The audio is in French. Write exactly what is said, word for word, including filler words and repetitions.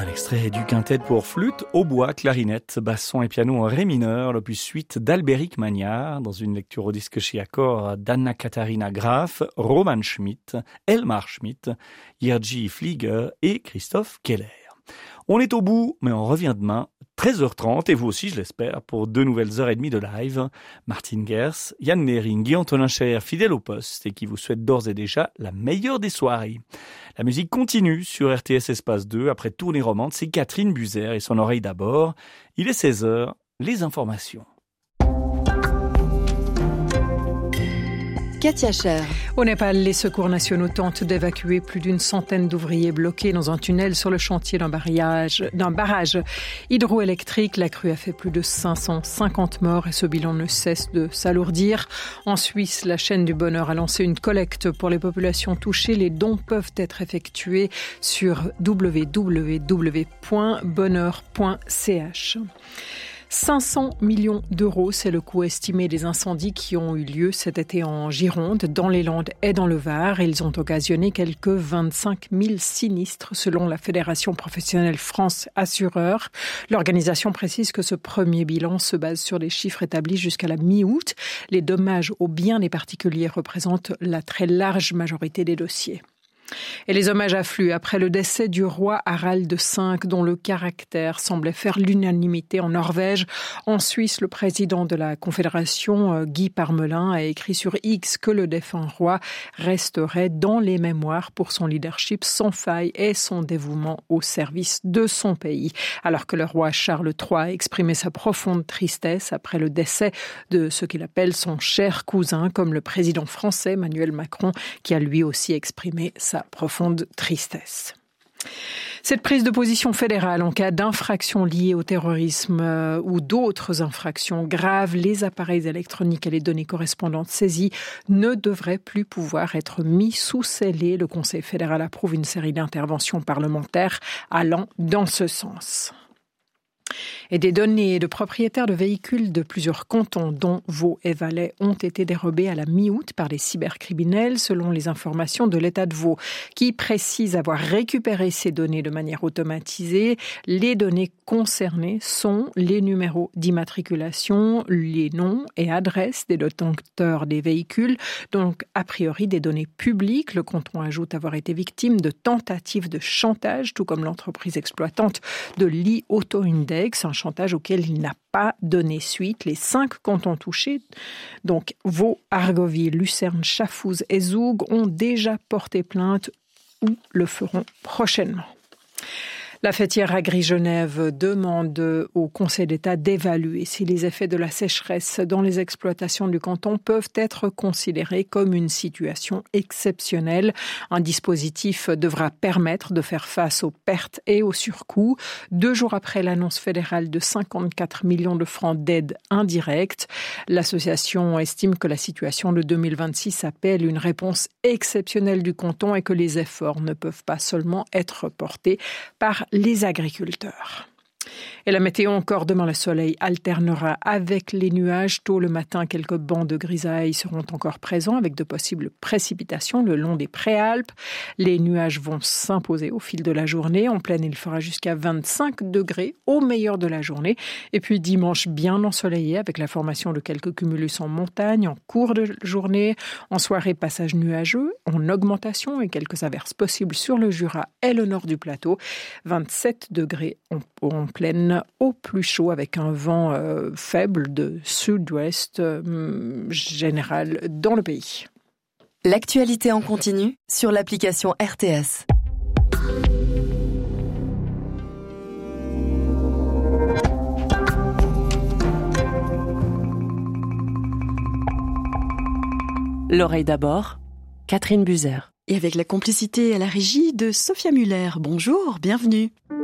Un extrait du quintet pour flûte, hautbois, clarinette, basson et piano en ré mineur, l'opus huit d'Albéric Magnard, dans une lecture au disque chez Accor d'Anna-Katharina Graf, Roman Schmidt, Elmar Schmidt, Jerzy Flieger et Christophe Keller. On est au bout, mais on revient demain, treize heures trente, et vous aussi, je l'espère, pour deux nouvelles heures et demie de live. Martine Gers, Yann Nering, Guy-Antonin Cher, fidèle au poste, et qui vous souhaite d'ores et déjà la meilleure des soirées. La musique continue sur R T S Espace deux, après Tournée Romande, c'est Catherine Buzer et son oreille d'abord. Il est seize heures, les informations. Katia Cher. Au Népal, les secours nationaux tentent d'évacuer plus d'une centaine d'ouvriers bloqués dans un tunnel sur le chantier d'un barrage, d'un barrage hydroélectrique. La crue a fait plus de cinq cent cinquante morts et ce bilan ne cesse de s'alourdir. En Suisse, la chaîne du bonheur a lancé une collecte pour les populations touchées. Les dons peuvent être effectués sur w w w point bonheur point c h. cinq cents millions d'euros, c'est le coût estimé des incendies qui ont eu lieu cet été en Gironde, dans les Landes et dans le Var. Ils ont occasionné quelques vingt-cinq mille sinistres selon la Fédération professionnelle France Assureurs. L'organisation précise que ce premier bilan se base sur des chiffres établis jusqu'à la mi-août. Les dommages aux biens des particuliers représentent la très large majorité des dossiers. Et les hommages affluent après le décès du roi Harald cinq, dont le caractère semblait faire l'unanimité en Norvège. En Suisse, le président de la Confédération, Guy Parmelin, a écrit sur X que le défunt roi resterait dans les mémoires pour son leadership sans faille et son dévouement au service de son pays. Alors que le roi Charles trois a exprimé sa profonde tristesse après le décès de ce qu'il appelle son cher cousin, comme le président français Emmanuel Macron, qui a lui aussi exprimé sa profonde tristesse. Cette prise de position fédérale en cas d'infraction liée au terrorisme euh, ou d'autres infractions graves, les appareils électroniques et les données correspondantes saisies ne devraient plus pouvoir être mis sous scellé. Le Conseil fédéral approuve une série d'interventions parlementaires allant dans ce sens. Et des données de propriétaires de véhicules de plusieurs cantons, dont Vaud et Valais, ont été dérobées à la mi-août par des cybercriminels, selon les informations de l'État de Vaud, qui précise avoir récupéré ces données de manière automatisée. Les données concernées sont les numéros d'immatriculation, les noms et adresses des détenteurs des véhicules, donc a priori des données publiques. Le canton ajoute avoir été victime de tentatives de chantage, tout comme l'entreprise exploitante de l'I Auto Index, un chantage auquel il n'a pas donné suite. Les cinq cantons touchés, donc Vaud, Argovie, Lucerne, Chafouz et Zoug, ont déjà porté plainte ou le feront prochainement. La fêtière Agri-Genève demande au Conseil d'État d'évaluer si les effets de la sécheresse dans les exploitations du canton peuvent être considérés comme une situation exceptionnelle. Un dispositif devra permettre de faire face aux pertes et aux surcoûts. Deux jours après l'annonce fédérale de cinquante-quatre millions de francs d'aide indirecte, l'association estime que la situation de deux mille vingt-six appelle une réponse exceptionnelle du canton et que les efforts ne peuvent pas seulement être portés par les agriculteurs. Et la météo encore, demain le soleil alternera avec les nuages. Tôt le matin, quelques bancs de grisaille seront encore présents avec de possibles précipitations le long des préalpes. Les nuages vont s'imposer au fil de la journée. En pleine, il fera jusqu'à vingt-cinq degrés au meilleur de la journée. Et puis dimanche, bien ensoleillé avec la formation de quelques cumulus en montagne en cours de journée. En soirée, passage nuageux en augmentation et quelques averses possibles sur le Jura et le nord du plateau. vingt-sept degrés en, en pleine au plus chaud avec un vent euh, faible de sud-ouest euh, général dans le pays. L'actualité en continu sur l'application R T S. L'oreille d'abord, Catherine Buzer. Et avec la complicité à la régie de Sophia Muller. Bonjour, bienvenue.